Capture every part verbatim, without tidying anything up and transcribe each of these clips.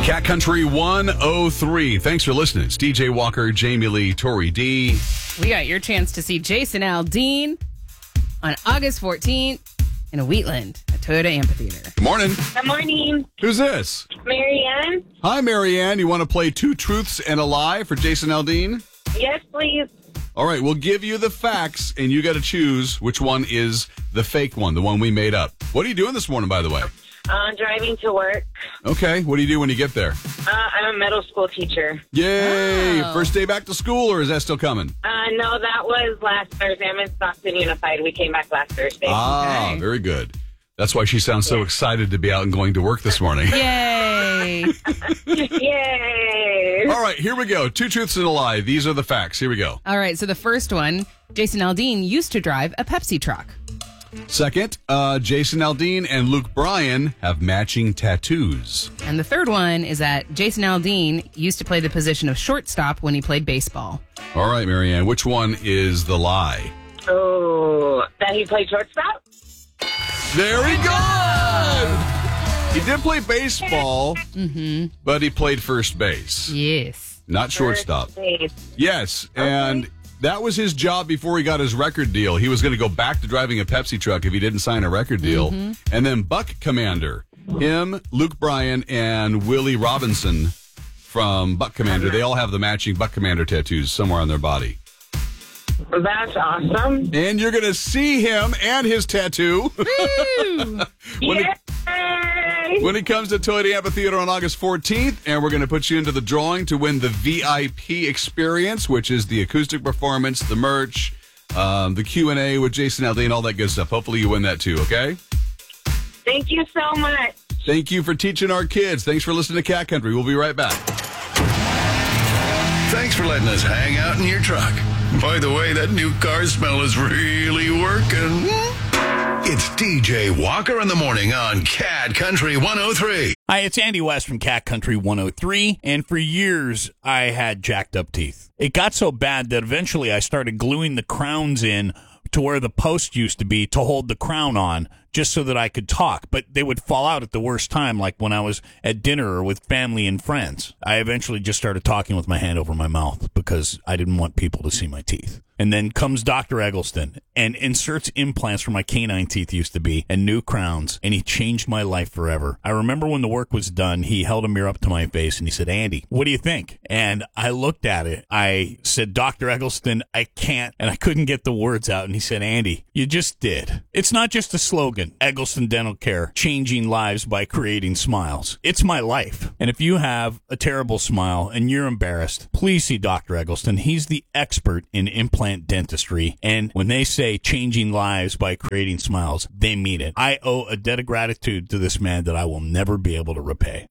Cat Country one oh three. Thanks for listening. It's D J Walker, Jamie Lee, Tori D. We got your chance to see Jason Aldean on August fourteenth in Wheatland at Toyota Amphitheater. Good morning. Good morning. Who's this? Marianne? Hi, Marianne. You want to play Two Truths and a Lie for Jason Aldean? Yes, please. All right, we'll give you the facts, and you got to choose which one is the fake one, the one we made up. What are you doing this morning, by the way? Uh, driving to work. Okay, what do you do when you get there? Uh, I'm a middle school teacher. Yay! Oh. First day back to school, or is that still coming? Uh, no, that was last Thursday. I'm in Stockton Unified. We came back last Thursday. Ah, Okay. very good. That's why she sounds so excited to be out and going to work this morning. Yay! Yay! All right, here we go. Two truths and a lie. These are the facts. Here we go. All right, so the first one, Jason Aldean used to drive a Pepsi truck. Second, uh, Jason Aldean and Luke Bryan have matching tattoos. And the third one is that Jason Aldean used to play the position of shortstop when he played baseball. All right, Marianne, which one is the lie? Oh, that he played shortstop? Very good! He did play baseball, but he played first base, Yes. not shortstop. First base. Yes, and that was his job before he got his record deal. He was going to go back to driving a Pepsi truck if he didn't sign a record deal. And then Buck Commander, him, Luke Bryan, and Willie Robinson from Buck Commander, they all have the matching Buck Commander tattoos somewhere on their body. That's awesome. And you're going to see him and his tattoo when, Yay! he, when he comes to Toyota Amphitheater on August fourteenth. And we're going to put you into the drawing to win the V I P experience, which is the acoustic performance, the merch, um, the Q and A with Jason Aldean, all that good stuff. Hopefully you win that too, okay? Thank you so much. Thank you for teaching our kids. Thanks for listening to Cat Country. We'll be right back. Thanks for letting us hang out in your truck. By the way, that new car smell is really working. It's D J Walker in the morning on Cat Country one oh three. Hi, it's Andy West from Cat Country one oh three, and for years I had jacked up teeth. It got so bad that eventually I started gluing the crowns in to where the post used to be to hold the crown on, just so that I could talk, but they would fall out at the worst time, like when I was at dinner or with family and friends. I eventually just started talking with my hand over my mouth because I didn't want people to see my teeth. And then comes Doctor Eggleston and inserts implants where my canine teeth used to be and new crowns, and he changed my life forever. I remember when the work was done, he held a mirror up to my face and he said, "Andy, what do you think?" And I looked at it. I said, "Doctor Eggleston, I can't," and I couldn't get the words out. And he said, "Andy, you just did. It's not just a slogan, Eggleston Dental Care, changing lives by creating smiles. It's my life. And if you have a terrible smile and you're embarrassed, please see Doctor Eggleston. He's the expert in implant dentistry, and when they say changing lives by creating smiles, they mean it. I owe a debt of gratitude to this man that I will never be able to repay."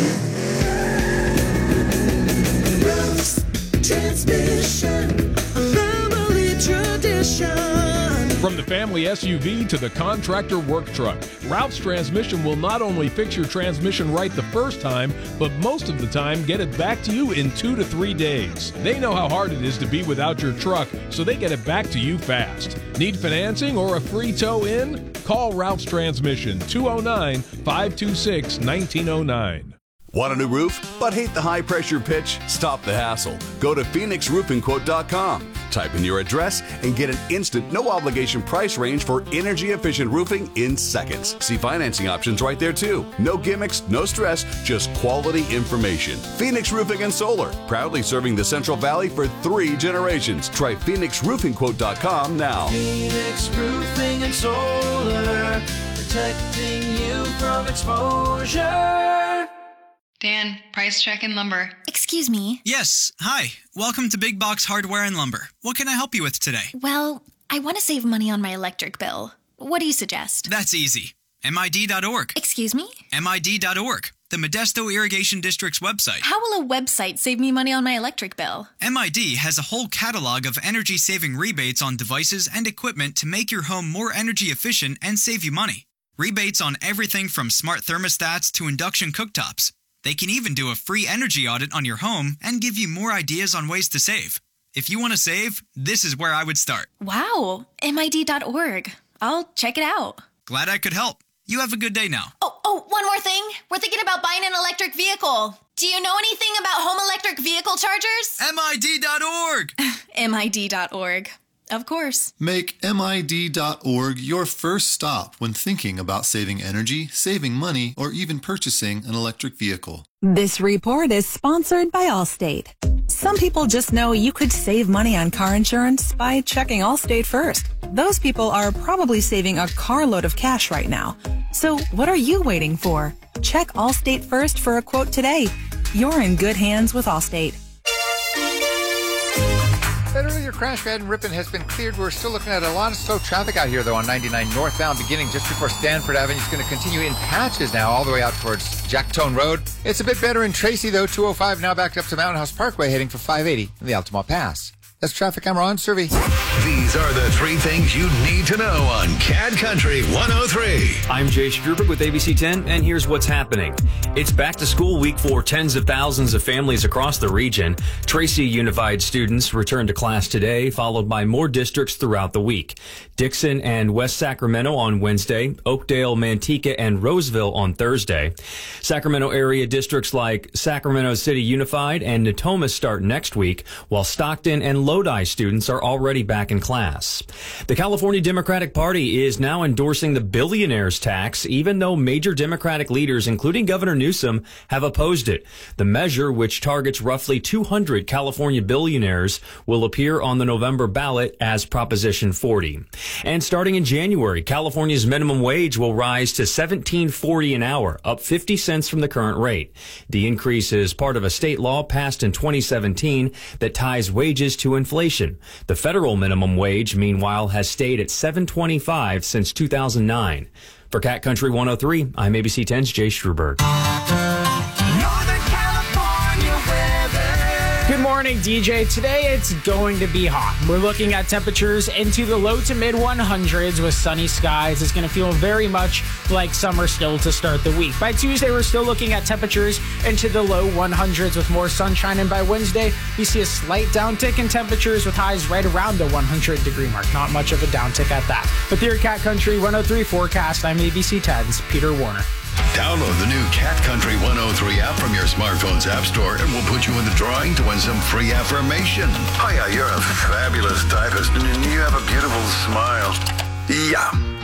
Ralph's Transmission, a family tradition. From the family S U V to the contractor work truck, Ralph's Transmission will not only fix your transmission right the first time, but most of the time get it back to you in two to three days. They know how hard it is to be without your truck, so they get it back to you fast. Need financing or a free tow in? Call Ralph's Transmission, two oh nine, five two six, nineteen oh nine. Want a new roof, but hate the high-pressure pitch? Stop the hassle. Go to phoenix roofing quote dot com. Type in your address and get an instant, no-obligation price range for energy-efficient roofing in seconds. See financing options right there, too. No gimmicks, no stress, just quality information. Phoenix Roofing and Solar, proudly serving the Central Valley for three generations. Try phoenix roofing quote dot com now. Phoenix Roofing and Solar, protecting you from exposure. Dan, price check and lumber. Excuse me. Yes. Hi. Welcome to Big Box Hardware and Lumber. What can I help you with today? Well, I want to save money on my electric bill. What do you suggest? That's easy. M I D dot org. Excuse me? M I D dot org, the Modesto Irrigation District's website. How will a website save me money on my electric bill? M I D has a whole catalog of energy-saving rebates on devices and equipment to make your home more energy efficient and save you money. Rebates on everything from smart thermostats to induction cooktops. They can even do a free energy audit on your home and give you more ideas on ways to save. If you want to save, this is where I would start. Wow, M I D dot org. I'll check it out. Glad I could help. You have a good day now. Oh, oh, one more thing. We're thinking about buying an electric vehicle. Do you know anything about home electric vehicle chargers? M I D dot org. M I D dot org. Of course. Make M I D dot org your first stop when thinking about saving energy, saving money, or even purchasing an electric vehicle. This report is sponsored by Allstate. Some people just know you could save money on car insurance by checking Allstate first. Those people are probably saving a carload of cash right now. So what are you waiting for? Check Allstate first for a quote today. You're in good hands with Allstate. That earlier crash we had in Ripon has been cleared. We're still looking at a lot of slow traffic out here, though, on ninety-nine northbound, beginning just before Stanford Avenue. It's going to continue in patches now, all the way out towards Jacktone Road. It's a bit better in Tracy, though. two oh five now backed up to Mountain House Parkway, heading for five eighty in the Altamont Pass. That's traffic. I'm Ron Survey. These are the three things you need to know on Cad Country one oh three. I'm Jay Struberg with A B C ten, and here's what's happening. It's back to school week for tens of thousands of families across the region. Tracy Unified students return to class today, followed by more districts throughout the week. Dixon and West Sacramento on Wednesday, Oakdale, Manteca, and Roseville on Thursday. Sacramento area districts like Sacramento City Unified and Natomas start next week, while Stockton and Lodi students are already back in class. The California Democratic Party is now endorsing the billionaire's tax, even though major Democratic leaders, including Governor Newsom, have opposed it. The measure, which targets roughly two hundred California billionaires, will appear on the November ballot as Proposition forty. And starting in January, California's minimum wage will rise to seventeen forty an hour, up fifty cents from the current rate. The increase is part of a state law passed in twenty seventeen that ties wages to inflation. The federal minimum wage, meanwhile, has stayed at seven twenty-five since two thousand nine. For Cat Country one oh three, I'm A B C ten's Jay Struberg. Good morning, D J. Today it's going to be hot. We're looking at temperatures into the low to mid one hundreds with sunny skies. It's going to feel very much like summer still to start the week. By Tuesday, we're still looking at temperatures into the low one hundreds with more sunshine. And by Wednesday, we see a slight downtick in temperatures with highs right around the one hundred degree mark. Not much of a downtick at that. But here at Cat Country one oh three forecast, I'm A B C ten's Peter Warner. Download the new Cat Country one oh three app from your smartphone's app store and we'll put you in the drawing to win some free affirmation. Hiya, you're a fabulous typist and you have a beautiful smile. Yeah.